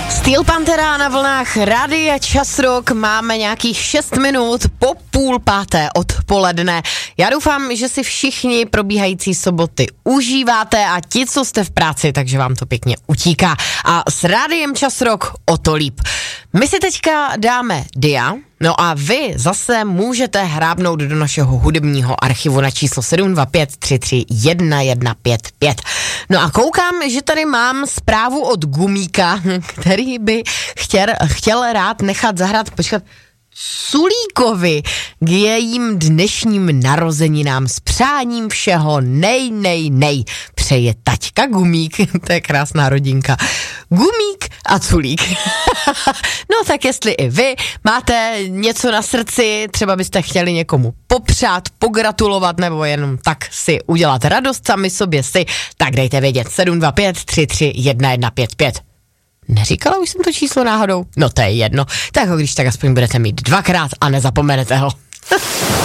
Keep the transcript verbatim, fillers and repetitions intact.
Steel Pantera na vlnách Rádia Čas Rock, máme nějakých šest minut po půl páté odpoledne. Já doufám, že si všichni probíhající soboty užíváte a ti, co jste v práci, takže vám to pěkně utíká. A s Rádiem Čas Rock o to líp. My si teďka dáme dia, no a vy zase můžete hrábnout do našeho hudebního archivu na číslo sedm dva pět tři tři jedna jedna pět pět. No a koukám, že tady mám zprávu od Gumíka, který by chtěl, chtěl rád nechat zahrát, počkat, Sulíkovi k jejím dnešním narozeninám s přáním všeho nej, nej, nej. Přeje taťka Gumík, to je krásná rodinka. Gumík a Culík. No tak jestli i vy máte něco na srdci, třeba byste chtěli někomu popřát, pogratulovat nebo jenom tak si udělat radost sami sobě si, tak dejte vědět sedm dva pět tři tři jedna jedna pět pět. Neříkala už jsem to číslo náhodou? No to je jedno. Tak ho když tak aspoň budete mít dvakrát a nezapomenete ho.